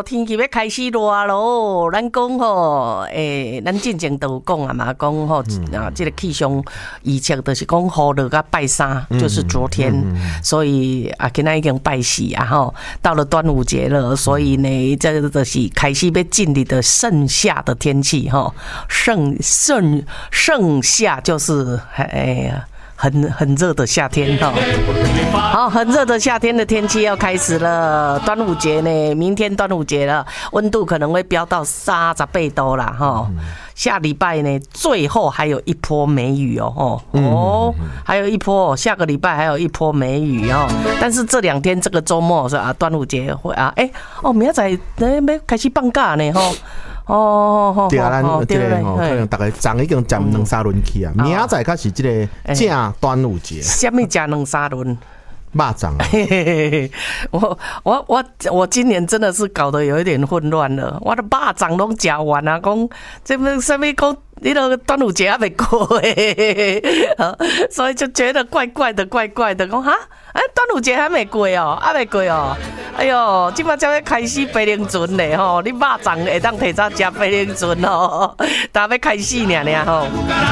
天气要开始热咯。咱讲吼，咱之前都有讲啊嘛，讲吼这个气象预测就是讲雨落到拜三，就是昨天，所以啊，今仔已经拜四啊吼，到了端午节了，所以呢，这个就是开始要进入的盛夏的天气吼，盛夏就是很热的夏天哈，好，很热的夏天的天气要开始了。端午节呢，明天端午节了，温度可能会飙到38度啦哈。下礼拜呢，最后还有一波梅雨哦，还有一波，下个礼拜还有一波梅雨哦。但是这2天这个周末是啊，端午节会啊，明仔载要开始放假呢吼。 对啊，咱这个可能大概昨已经占2-3轮去啊，明仔载开始这个正端午节。 什么正2-3轮？ 肉粽啊！ 我今年真的是搞得有一点混乱了，我的肉粽拢吃完啊，讲这么什么讲，你个端午节还没过所以就觉得怪怪的，讲哈，端午节还没过哦，哎呦，今嘛才要开始白灵船嘞吼，你肉粽会当提早吃白灵船哦，大要开始呢吼。